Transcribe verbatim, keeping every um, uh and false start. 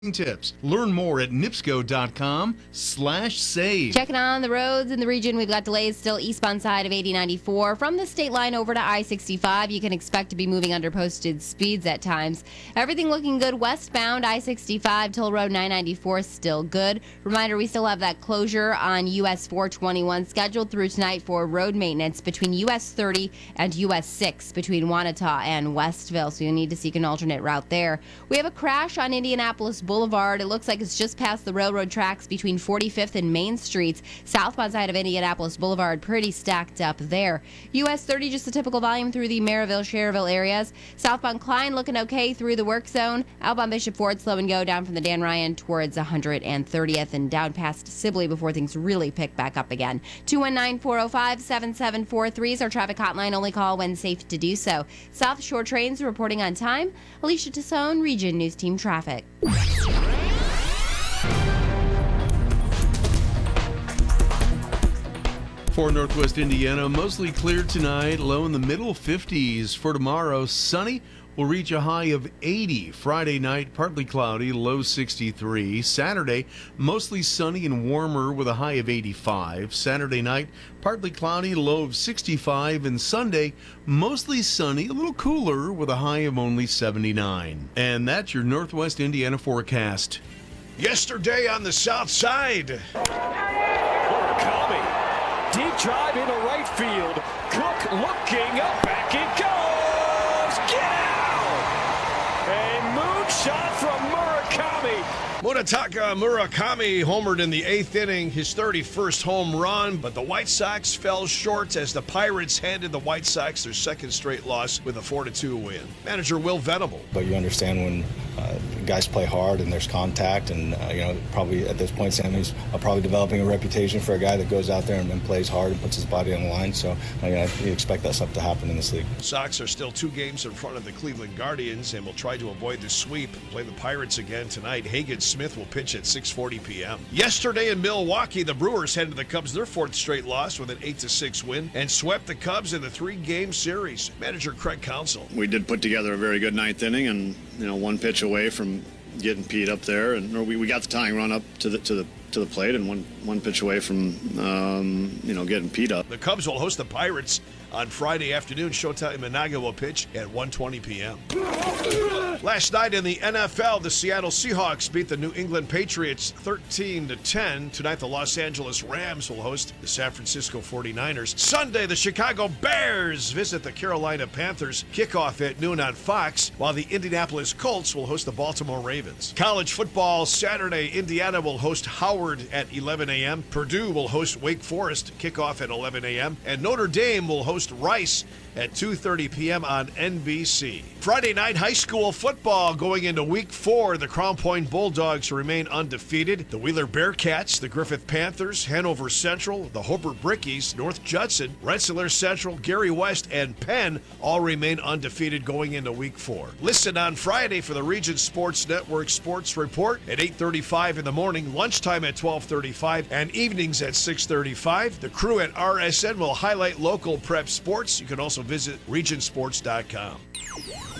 tips. Learn more at nipsco.com slash save. Checking on the roads in the region, we've got delays still eastbound side of eighty ninety-four. From the state line over to I sixty-five, you can expect to be moving under posted speeds at times. Everything looking good westbound, I sixty-five, Toll Road nine ninety-four, still good. Reminder, we still have that closure on U S four twenty-one scheduled through tonight for road maintenance between U S thirty and U S six between Wanata and Westville, so you'll need to seek an alternate route there. We have a crash on Indianapolis Boulevard. It looks like it's just past the railroad tracks between forty-fifth and Main Streets. Southbound side of Indianapolis Boulevard, pretty stacked up there. U S thirty, just a typical volume through the Maryville, Cherville areas. Southbound Klein looking okay through the work zone. Outbound Bishop Ford, slow and go down from the Dan Ryan towards one hundred thirtieth and down past Sibley before things really pick back up again. two one nine, four oh five, seven seven four three is our traffic hotline. Only call when safe to do so. South Shore trains reporting on time. Alicia Tassone, Region News Team Traffic. For Northwest Indiana, mostly clear tonight, low in the middle fifties. For tomorrow, sunny, will reach a high of eighty. Friday night, partly cloudy, low sixty-three. Saturday, mostly sunny and warmer with a high of eighty-five. Saturday night, partly cloudy, low of sixty-five. And Sunday, mostly sunny, a little cooler with a high of only seventy-nine. And that's your Northwest Indiana forecast. Yesterday on the south side. Murakami. Deep drive into right field. Cook looking up. Back it goes. Get out! A moonshot from Murakami. Munetaka Murakami homered in the eighth inning, his thirty-first home run, but the White Sox fell short as the Pirates handed the White Sox their second straight loss with a four to two win. Manager Will Venable. But you understand when uh, guys play hard and there's contact, and uh, you know, probably at this point, Sammy's uh, probably developing a reputation for a guy that goes out there and, and plays hard and puts his body on the line. So uh, you know, you expect that stuff to happen in this league. Sox are still two games in front of the Cleveland Guardians and will try to avoid the sweep and play the Pirates again tonight. Hagen Smith will pitch at six forty p.m. Yesterday in Milwaukee, the Brewers handed the Cubs their fourth straight loss with an eight to six win and swept the Cubs in the three-game series. Manager Craig Counsell. We did put together a very good ninth inning, and you know, one pitch away from getting Pete up there, and or we, we got the tying run up to the to the to the plate, and one one pitch away from um, you know getting Pete up. The Cubs will host the Pirates on Friday afternoon. Showtime Managa will pitch at one twenty p.m. Last night in the N F L, the Seattle Seahawks beat the New England Patriots thirteen to ten. Tonight, the Los Angeles Rams will host the San Francisco forty-niners. Sunday, the Chicago Bears visit the Carolina Panthers. Kickoff at noon on Fox, while the Indianapolis Colts will host the Baltimore Ravens. College football Saturday, Indiana will host Howard at eleven a.m. Purdue will host Wake Forest. Kickoff at eleven a.m. And Notre Dame will host Rice at two thirty p.m. on N B C. Friday night high school football going into week four. The Crown Point Bulldogs remain undefeated. The Wheeler Bearcats, the Griffith Panthers, Hanover Central, the Hobart Brickies, North Judson, Rensselaer Central, Gary West, and Penn all remain undefeated going into week four. Listen on Friday for the Region Sports Network Sports Report at eight thirty-five in the morning, lunchtime at twelve thirty-five, and evenings at six thirty-five. The crew at R S N will highlight local prep sports. You can also visit region sports dot com.